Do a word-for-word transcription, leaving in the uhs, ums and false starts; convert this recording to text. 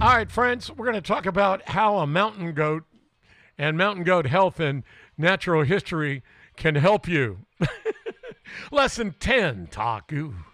All right, friends, we're going to talk about how a mountain goat and mountain goat health and natural history can help you. Lesson ten, Taku.